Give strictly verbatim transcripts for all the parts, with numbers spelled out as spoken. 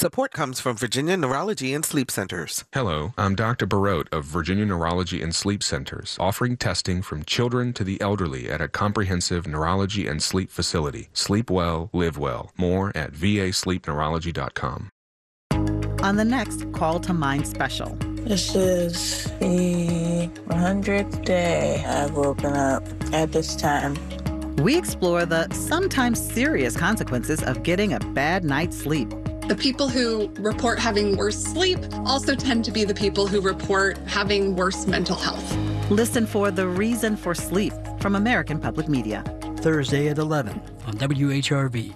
Support comes from Virginia Neurology and Sleep Centers. Hello, I'm Doctor Barote of Virginia Neurology and Sleep Centers, offering testing from children to the elderly at a comprehensive neurology and sleep facility. Sleep well, live well. More at v a sleep neurology dot com. On the next Call to Mind special. This is the one hundredth day I've woken up at this time. We explore the sometimes serious consequences of getting a bad night's sleep. The people who report having worse sleep also tend to be the people who report having worse mental health. Listen for The Reason for Sleep from American Public Media. Thursday at eleven on W H R V.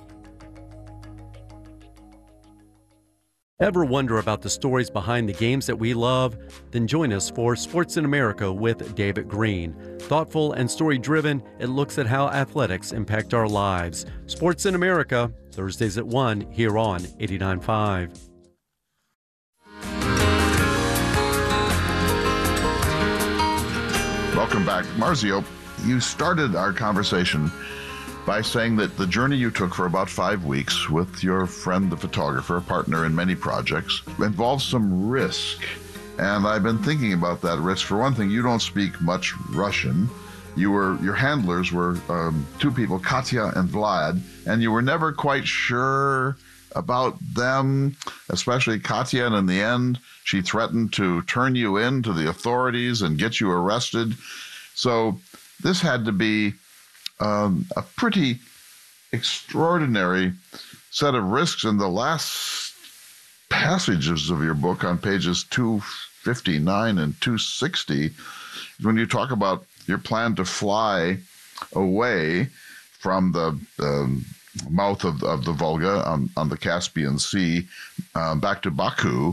Ever wonder about the stories behind the games that we love? Then join us for Sports in America with David Green. Thoughtful and story-driven, it looks at how athletics impact our lives. Sports in America, Thursdays at one, here on eighty-nine point five. Welcome back. Marzio, you started our conversation by saying that the journey you took for about five weeks with your friend, the photographer, a partner in many projects, involves some risk. And I've been thinking about that risk. For one thing, you don't speak much Russian. You were, your handlers were um, two people, Katya and Vlad, and you were never quite sure about them, especially Katya. And in the end, she threatened to turn you in to the authorities and get you arrested. So this had to be Um, a pretty extraordinary set of risks. In the last passages of your book on pages two fifty-nine and two sixty, when you talk about your plan to fly away from the um, mouth of, of the Volga on, on the Caspian Sea uh, back to Baku,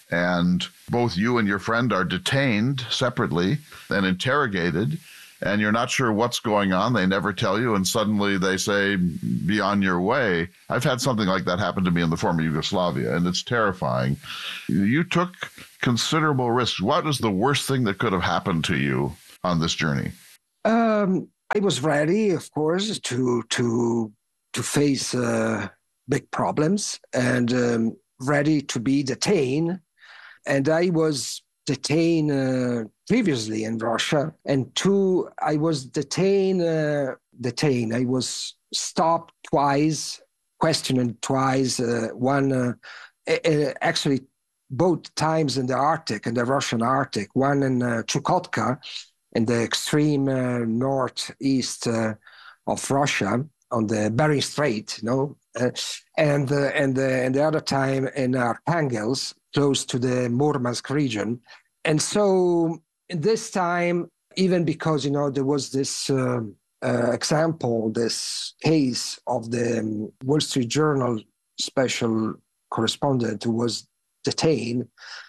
and both you and your friend are detained separately and interrogated, and you're not sure what's going on. They never tell you, and suddenly they say, be on your way. I've had something like that happen to me in the former Yugoslavia, and it's terrifying. You took considerable risks. What is the worst thing that could have happened to you on this journey? Um, I was ready, of course, to to to face uh, big problems, and um, ready to be detained. And I was detained uh, previously in Russia, and two, I was detained, uh, detained. I was stopped twice, questioned twice. Uh, one, uh, uh, actually, both times in the Arctic, in the Russian Arctic. One in uh, Chukotka, in the extreme uh, northeast uh, of Russia, on the Bering Strait, you know, uh, and uh, and the and the other time in Arkhangelsk, close to the Murmansk region. And so this time, even because, you know, there was this uh, uh, example, this case of the um, Wall Street Journal special correspondent who was detained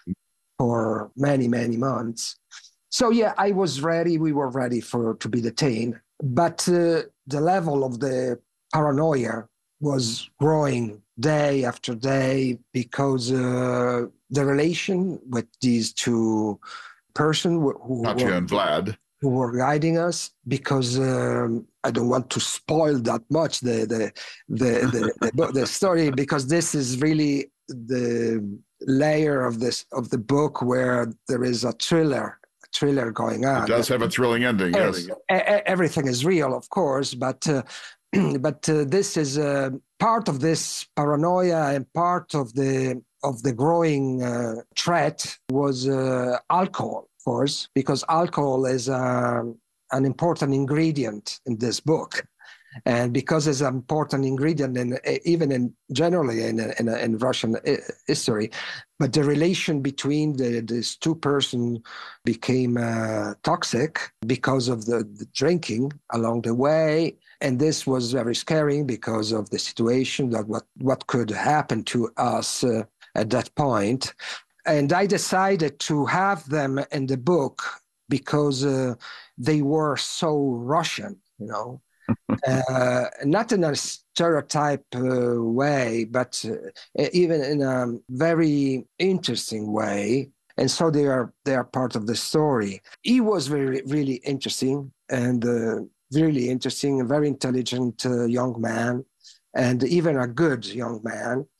for many, many months. So, yeah, I was ready. We were ready for to be detained. But uh, the level of the paranoia was growing day after day because uh, the relation with these two persons who, Katya were, and Vlad. who were guiding us, because um, I don't want to spoil that much the the the the, the, the story, because this is really the layer of this of the book where there is a thriller thriller going on. It does have a thrilling ending, yes. Everything is real, of course, but uh, but uh, this is uh, part of this paranoia, and part of the of the growing uh, threat was uh, alcohol, of course, because alcohol is uh, an important ingredient in this book. And because it's an important ingredient, in, even in generally in, in, in Russian history, but the relation between the, these two persons became uh, toxic because of the, the drinking along the way. And this was very scary because of the situation, that what, what could happen to us uh, at that point. And I decided to have them in the book because uh, they were so Russian, you know. uh, not in a stereotype uh, way, but uh, even in a very interesting way. And so they are they are part of the story. He was very, really interesting, and uh, really interesting, a very intelligent uh, young man, and even a good young man.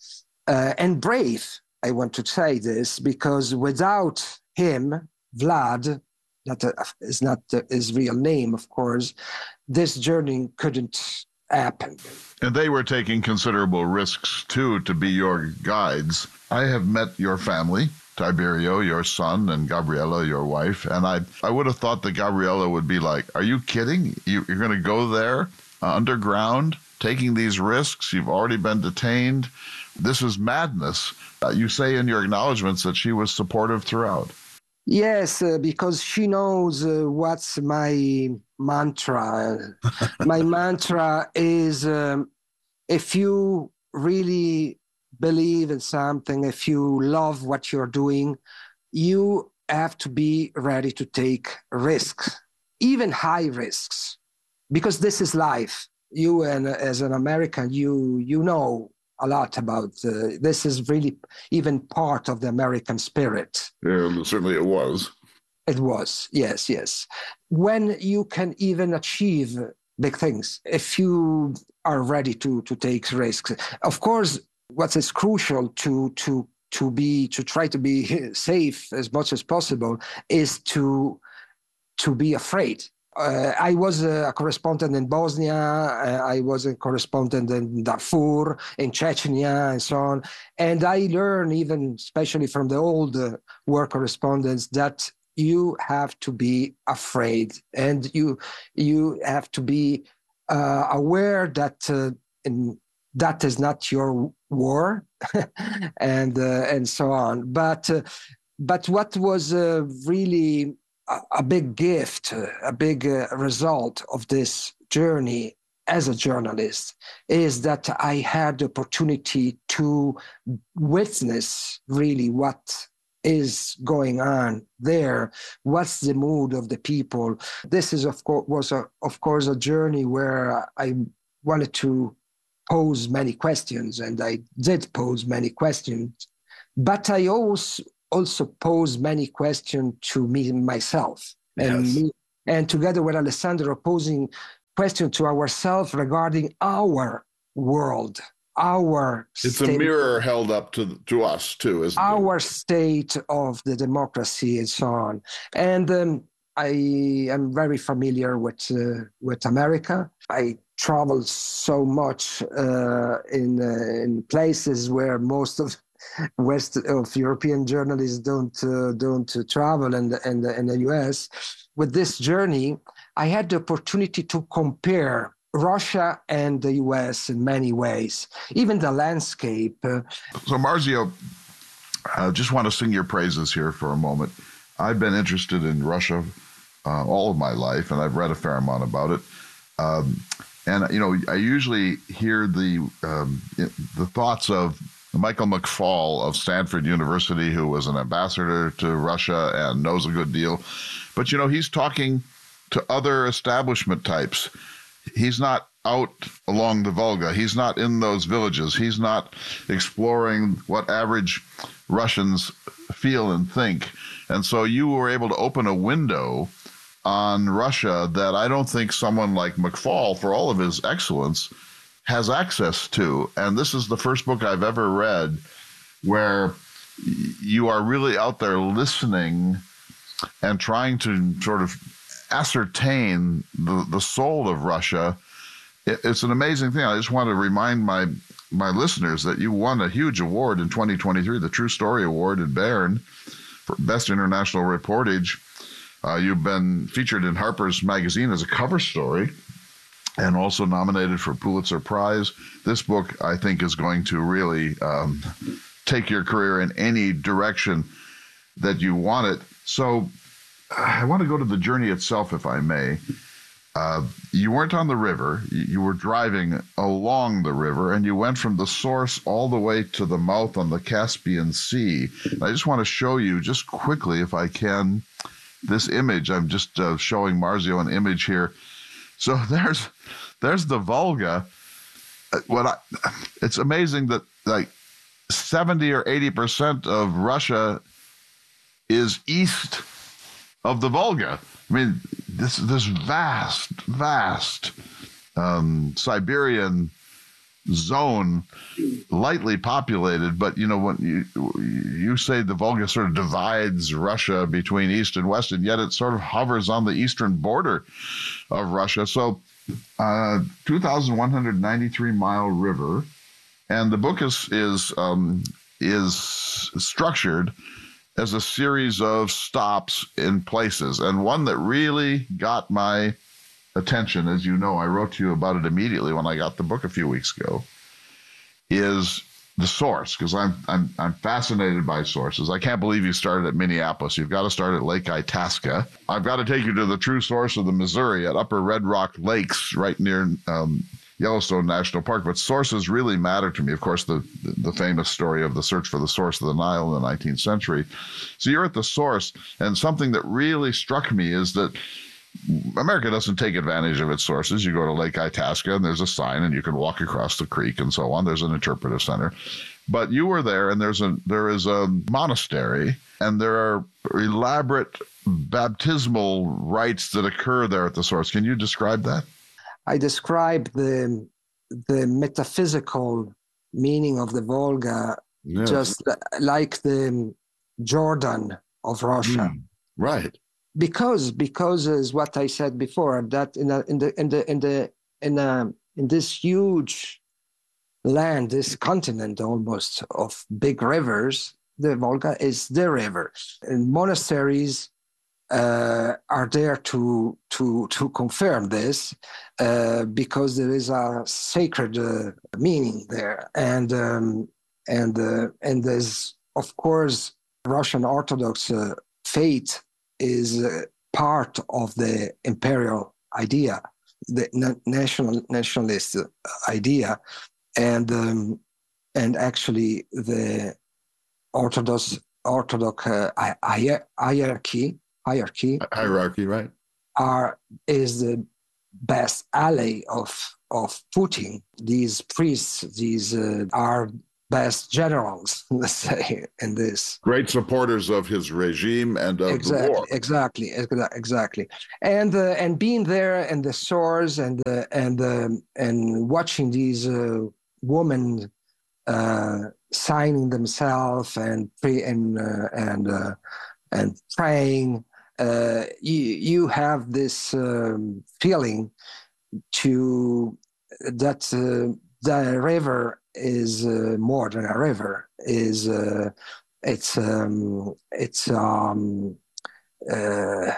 uh, and brave. I want to say this because without him, Vlad, that uh, is not uh, his real name, of course, this journey couldn't happen. And they were taking considerable risks, too, to be your guides. I have met your family, Tiberio, your son, and Gabriella, your wife, and I I would have thought that Gabriella would be like, are you kidding? You, you're going to go there uh, underground, taking these risks? You've already been detained. This is madness. Uh, you say in your acknowledgments that she was supportive throughout. Yes, uh, because she knows uh, what's my mantra. My mantra is um, if you really believe in something, if you love what you're doing, you have to be ready to take risks, even high risks, because this is life. You, and as an American, you you know a lot about uh, this is really even part of the American spirit. Yeah, certainly it was. It was, yes, yes. When you can even achieve big things, if you are ready to to take risks. Of course, what is crucial to to to be to try to be safe as much as possible is to to be afraid. Uh, I was a correspondent in Bosnia, uh, I was a correspondent in Darfur, in Chechnya, and so on. And I learned, even especially from the old uh, war correspondents, that you have to be afraid, and you you have to be uh, aware that uh, in, that is not your war, and uh, and so on. But uh, but what was uh, really a big gift, a big uh, result of this journey as a journalist is that I had the opportunity to witness really what is going on there, what's the mood of the people. This is of course was a, of course a journey where I wanted to pose many questions, and I did pose many questions, but I also also pose many questions to me myself, and Yes. me, and together with Alessandro posing questions to ourselves regarding our world, our It's a state, mirror held up to to us, too, isn't it? our state of the democracy and so on. And um, I am very familiar with uh, with America. I travel so much uh, in uh, in places where most of West of European journalists don't uh, don't uh, travel, and and in the U S. With this journey, I had the opportunity to compare Russia and the U S in many ways, even the landscape. Uh, So, Marzio, I just want to sing your praises here for a moment. I've been interested in Russia uh, all of my life, and I've read a fair amount about it. Um, and, you know, I usually hear the um, the thoughts of Michael McFaul of Stanford University, who was an ambassador to Russia and knows a good deal. But, you know, he's talking to other establishment types. He's not out along the Volga. He's not in those villages. He's not exploring what average Russians feel and think. And so you were able to open a window on Russia that I don't think someone like McFaul, for all of his excellence, has access to. And this is the first book I've ever read where you are really out there listening and trying to sort of ascertain the, the soul of Russia. It, it's an amazing thing. I just want to remind my my listeners that you won a huge award in twenty twenty-three, the True Story Award in Bern for Best International Reportage. Uh, you've been featured in Harper's Magazine as a cover story, and also nominated for Pulitzer Prize. This book, I think, is going to really um, take your career in any direction that you want it. So I want to go to the journey itself, if I may. Uh, you weren't on the river. You were driving along the river, and you went from the source all the way to the mouth on the Caspian Sea. And I just want to show you just quickly, if I can, this image. I'm just uh, showing Marzio an image here. So there's there's the Volga. What I, it's amazing that like seventy or eighty percent of Russia is east of the Volga. I mean, this this vast, vast um, Siberian zone, lightly populated, but you know, when you you say the Volga sort of divides Russia between east and west, and yet it sort of hovers on the eastern border of Russia. So, uh, two thousand one hundred ninety-three mile river, and the book is is um, is structured as a series of stops in places, and one that really got my attention, as you know, I wrote to you about it immediately when I got the book a few weeks ago, is the source, because I'm I'm I'm fascinated by sources. I can't believe you started at Minneapolis. You've got to start at Lake Itasca. I've got to take you to the true source of the Missouri at Upper Red Rock Lakes, right near um, Yellowstone National Park. But sources really matter to me. Of course, the the famous story of the search for the source of the Nile in the nineteenth century. So you're at the source, and something that really struck me is that America doesn't take advantage of its sources. You go to Lake Itasca and there's a sign and you can walk across the creek and so on. There's an interpretive center. But you were there, and there's a there is a monastery, and there are elaborate baptismal rites that occur there at the source. Can you describe that? I describe the the metaphysical meaning of the Volga, yes, just like the Jordan of Russia. Mm, right. Because because as what I said before, that in a, in the in the in the in a, in this huge land, this continent almost of big rivers, the Volga is the river, and monasteries uh, are there to to to confirm this, uh, because there is a sacred uh, meaning there, and um, and uh, and there's of course Russian Orthodox uh, faith is uh, part of the imperial idea, the na- national nationalist idea, and um, and actually the Orthodox Orthodox uh, hi- hierarchy hierarchy hierarchy right are is the best ally of of Putin. These priests, these uh, are best generals, let's say, in this. Great supporters of his regime and of exactly, the war. Exactly, exactly. And uh, and being there in the stores and uh, and um, and watching these uh, women uh, signing themselves and pray and uh, and uh, and praying, uh, you you have this um, feeling to that uh, the river is uh, more than a river. Is uh, it's um, it's um, uh,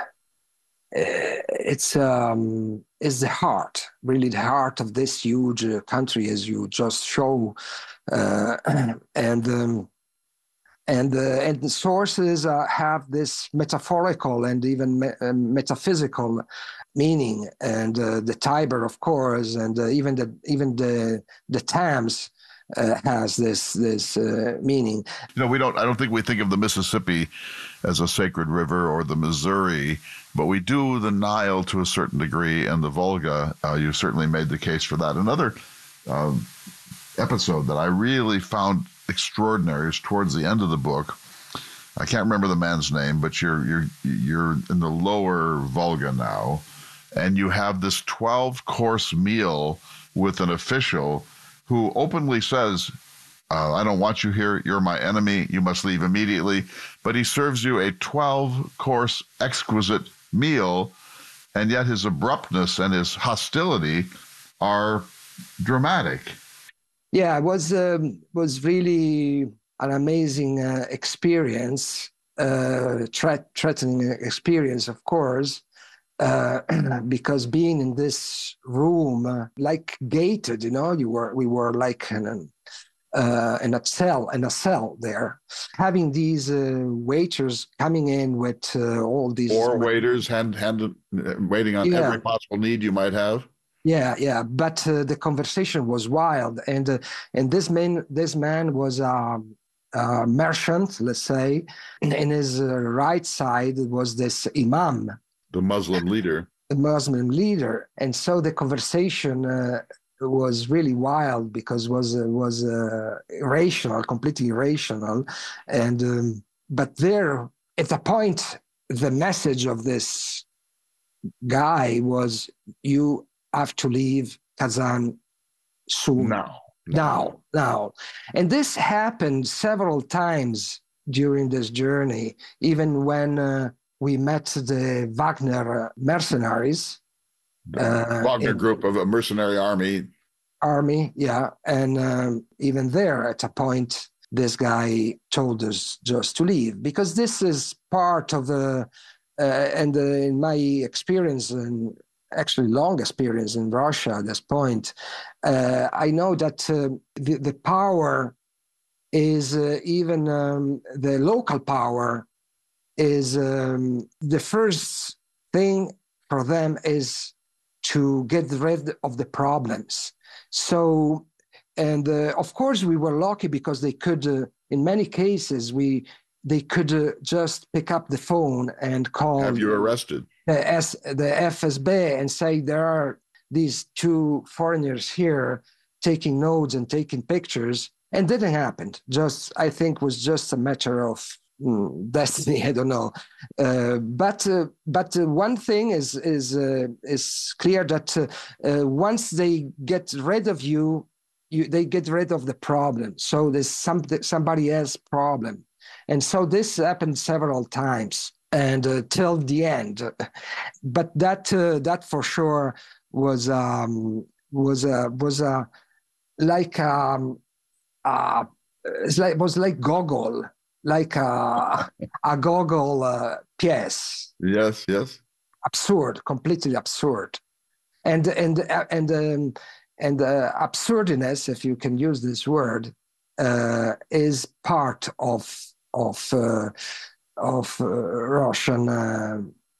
it's um, is the heart, really the heart of this huge uh, country, as you just show, uh, and um, and uh, and the sources uh, have this metaphorical and even me- uh, metaphysical meaning, and uh, the Tiber, of course, and uh, even the even the the Thames uh, has this this uh, meaning. You know, we don't. I don't think we think of the Mississippi as a sacred river, or the Missouri, but we do the Nile to a certain degree, and the Volga. Uh, you certainly made the case for that. Another um, episode that I really found extraordinary is towards the end of the book. I can't remember the man's name, but you're you're you're in the lower Volga now, and you have this twelve-course meal with an official who openly says, uh, I don't want you here, you're my enemy, you must leave immediately. But he serves you a twelve-course exquisite meal, and yet his abruptness and his hostility are dramatic. Yeah, it was, um, was really an amazing uh, experience, uh, threat, threatening experience, of course. Uh, because being in this room, uh, like gated, you know, you were we were like in a, uh, in a cell, in a cell there, having these uh, waiters coming in with uh, all these or waiters hand hand waiting on yeah. every possible need you might have. Yeah, yeah, but uh, the conversation was wild, and uh, and this man this man was a, a merchant, let's say, and in his uh, right side was this imam. The Muslim leader. The Muslim leader. And so the conversation uh, was really wild because was uh, was uh, irrational, completely irrational. And um, but there, at the point, the message of this guy was, you have to leave Kazan soon. Now. Now, now. And this happened several times during this journey, even when uh, we met the Wagner mercenaries. Uh, Wagner in, group of a mercenary army. Army, yeah. And um, even there, at a point, this guy told us just to leave, because this is part of the, uh, and uh, in my experience, and actually long experience in Russia at this point, uh, I know that uh, the, the power is uh, even um, the local power is um, the first thing for them is to get rid of the problems. So, and uh, of course we were lucky because they could, uh, in many cases, we they could uh, just pick up the phone and call. Have you arrested? The, S, the F S B and say there are these two foreigners here taking notes and taking pictures, and didn't happen. Just, I think, was just a matter of mm, destiny. I don't know, uh, but uh, but uh, one thing is is uh, is clear that uh, uh, once they get rid of you, you they get rid of the problem. So there's some somebody else's problem, and so this happened several times. And uh, till the end, but that uh, that for sure was um, was a was a like um, uh, it's like was like Gogol, like a a Gogol uh, piece. Yes, yes. Absurd, completely absurd, and and and um, and uh, absurdness, if you can use this word, uh, is part of of. Uh, of uh, Russian uh,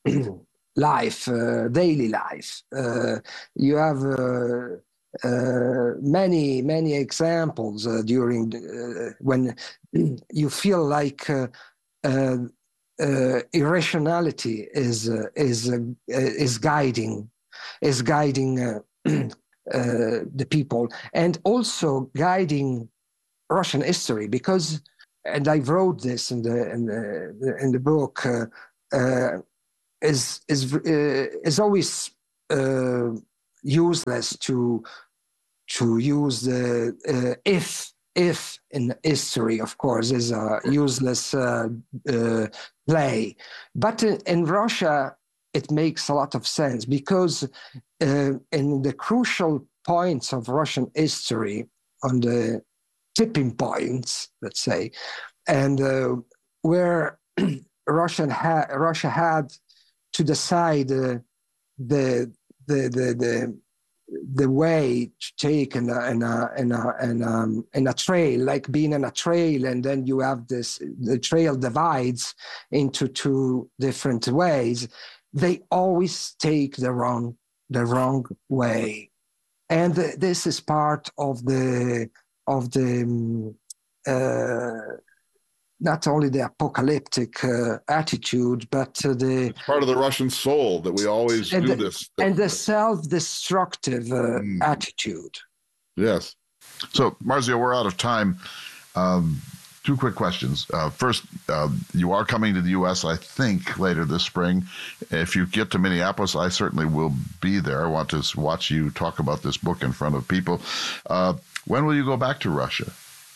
life, uh, daily life. Uh, you have uh, uh, many, many examples uh, during uh, when you feel like uh, uh, uh, irrationality is uh, is uh, is guiding is guiding uh, uh, the people, and also guiding Russian history, because. And I wrote this in the in the in the book. Uh, uh, is is uh, is always uh, useless to to use the uh, if if in history, of course, is a useless uh, uh, play. But in, in Russia, it makes a lot of sense, because uh, in the crucial points of Russian history, on the tipping points, let's say, and uh, where Russian ha- Russia had to decide uh, the, the the the the way to take in a in a in a in a, in a trail, like being in a trail, and then you have this, the trail divides into two different ways. They always take the wrong the wrong way, and th- this is part of the of the uh, not only the apocalyptic uh, attitude, but uh, the it's part of the Russian soul that we always do the, this, and the self-destructive uh, mm. attitude. Yes. So, Marzio, we're out of time. Um, two quick questions. Uh, first, uh, you are coming to the U S, I think, later this spring. If you get to Minneapolis, I certainly will be there. I want to watch you talk about this book in front of people. Uh, When will you go back to Russia?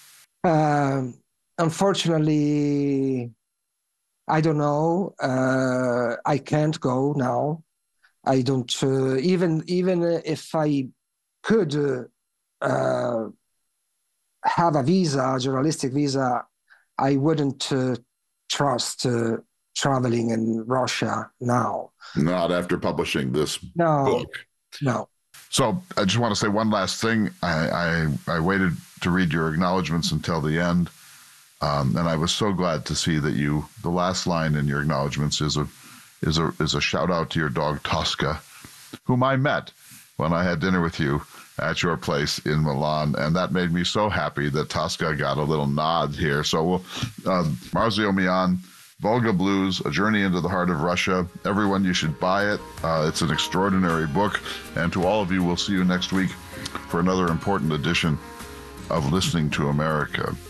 Uh, unfortunately, I don't know. Uh, I can't go now. I don't. Uh, even even if I could uh, uh, have a visa, a journalistic visa, I wouldn't uh, trust uh, traveling in Russia now. Not after publishing this no, book. No. So I just want to say one last thing. I, I, I waited to read your acknowledgments until the end, um, and I was so glad to see that you. The last line in your acknowledgments is a is a is a shout out to your dog Tosca, whom I met when I had dinner with you at your place in Milan, and that made me so happy that Tosca got a little nod here. So, we'll, uh, Marzio Mian, Volga Blues, A Journey into the Heart of Russia. Everyone, you should buy it. Uh, it's an extraordinary book. And to all of you, we'll see you next week for another important edition of Listening to America.